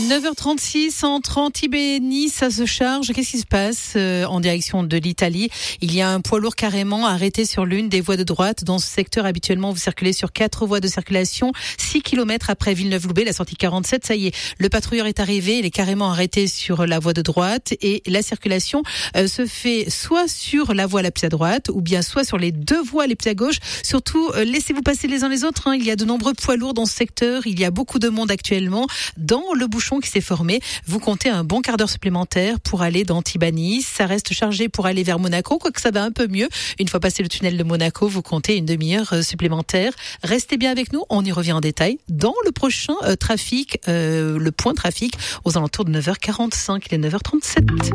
9h36 entre Antibes et Nice, ça se charge. Qu'est-ce qui se passe en direction de l'Italie? Il y a un poids lourd carrément arrêté sur l'une des voies de droite. Dans ce secteur, habituellement, vous circulez sur 4 voies de circulation, 6 km après Villeneuve-Loubet, la sortie 47. Ça y est, le patrouilleur est arrivé, il est carrément arrêté sur la voie de droite et la circulation se fait soit sur la voie la plus à droite ou bien soit sur les 2 voies les plus à gauche. Surtout, laissez-vous passer les uns les autres. Il y a de nombreux poids lourds dans ce secteur. Il y a beaucoup de monde actuellement. Dans le bouchon qui s'est formé, vous comptez un bon quart d'heure supplémentaire pour aller d'Antibes à Nice. Ça reste chargé pour aller vers Monaco, quoique ça va un peu mieux. Une fois passé le tunnel de Monaco, vous comptez une demi-heure supplémentaire. Restez bien avec nous, on y revient en détail dans le prochain trafic, le point trafic aux alentours de 9h45, il est 9h37.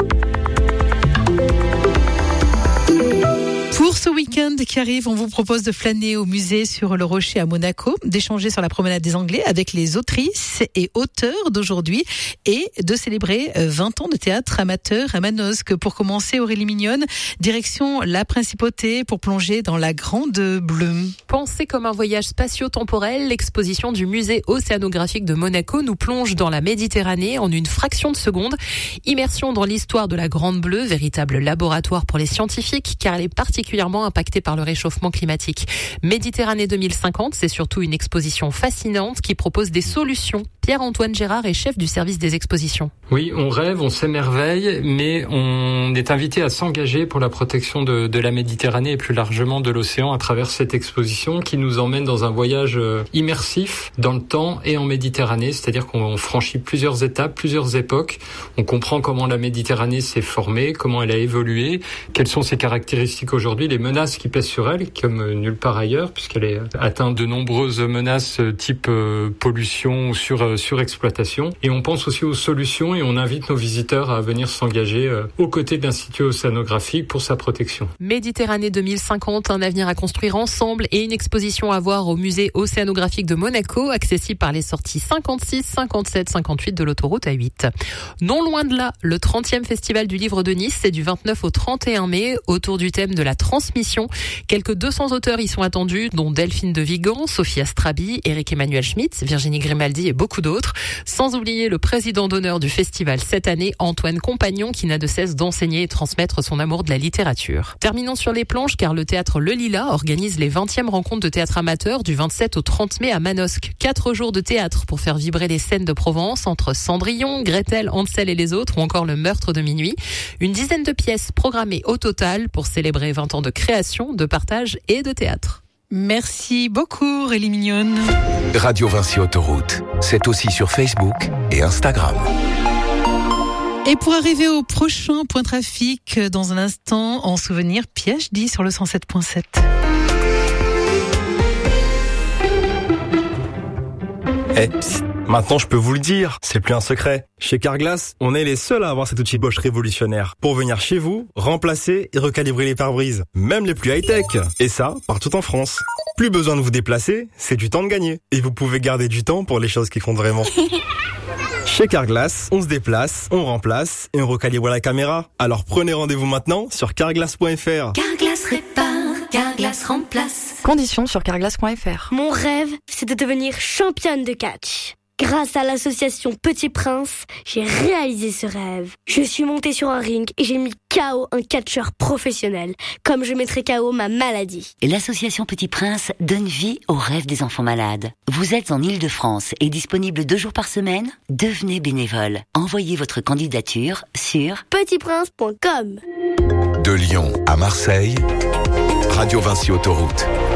Pour ce week-end qui arrive, on vous propose de flâner au musée sur le Rocher à Monaco, d'échanger sur la promenade des Anglais avec les autrices et auteurs d'aujourd'hui et de célébrer 20 ans de théâtre amateur à Manosque. Pour commencer, Aurélie Mignonne, direction la Principauté pour plonger dans la Grande Bleue. Pensée comme un voyage spatio-temporel, l'exposition du musée océanographique de Monaco nous plonge dans la Méditerranée en une fraction de seconde. Immersion dans l'histoire de la Grande Bleue, véritable laboratoire pour les scientifiques car elle est particulièrement impacté par le réchauffement climatique. Méditerranée 2050, c'est surtout une exposition fascinante qui propose des solutions. Pierre-Antoine Gérard est chef du service des expositions. Oui, on rêve, on s'émerveille, mais on est invité à s'engager pour la protection de la Méditerranée et plus largement de l'océan à travers cette exposition qui nous emmène dans un voyage immersif dans le temps et en Méditerranée, c'est-à-dire qu'on franchit plusieurs étapes, plusieurs époques. On comprend comment la Méditerranée s'est formée, comment elle a évolué, quelles sont ses caractéristiques aujourd'hui, les menaces qui pèsent sur elle, comme nulle part ailleurs, puisqu'elle est atteinte de nombreuses menaces type pollution ou surexploitation. Et on pense aussi aux solutions et on invite nos visiteurs à venir s'engager aux côtés de l'Institut océanographique pour sa protection. Méditerranée 2050, un avenir à construire ensemble et une exposition à voir au musée océanographique de Monaco, accessible par les sorties 56, 57, 58 de l'autoroute A8. Non loin de là, le 30e festival du livre de Nice, c'est du 29 au 31 mai, autour du thème de la transmission. Quelques 200 auteurs y sont attendus, dont Delphine de Vigan, Sophia Strabi, Éric-Emmanuel Schmitt, Virginie Grimaldi et beaucoup d'autres. Sans oublier le président d'honneur du festival cette année, Antoine Compagnon, qui n'a de cesse d'enseigner et transmettre son amour de la littérature. Terminons sur les planches, car le théâtre Le Lilas organise les 20e rencontres de théâtre amateur du 27 au 30 mai à Manosque. 4 jours de théâtre pour faire vibrer les scènes de Provence entre Cendrillon, Gretel, Hansel et les autres ou encore le meurtre de minuit. Une dizaine de pièces programmées au total pour célébrer 20 ans de création, de partage et de théâtre. Merci beaucoup, Aurélie Mignonne. Radio Vinci Autoroute, c'est aussi sur Facebook et Instagram. Et pour arriver au prochain point trafic, dans un instant, en souvenir, PhD sur le 107.7. Maintenant je peux vous le dire, c'est plus un secret. Chez Carglass, on est les seuls à avoir cet outil Bosch révolutionnaire pour venir chez vous, remplacer et recalibrer les pare-brises, même les plus high-tech. Et ça, partout en France. Plus besoin de vous déplacer, c'est du temps de gagner. Et vous pouvez garder du temps pour les choses qui comptent vraiment. Chez Carglass, on se déplace, on remplace et on recalibre la caméra. Alors prenez rendez-vous maintenant sur carglass.fr. Carglass répare, Carglass remplace. Conditions sur carglass.fr. Mon rêve, c'est de devenir championne de catch. Grâce à l'association Petit Prince, j'ai réalisé ce rêve. Je suis montée sur un ring et j'ai mis KO un catcheur professionnel, comme je mettrai KO ma maladie. Et l'association Petit Prince donne vie aux rêves des enfants malades. Vous êtes en Île-de-France et disponible 2 jours par semaine? Devenez bénévole. Envoyez votre candidature sur petitprince.com. De Lyon à Marseille, Radio Vinci Autoroute.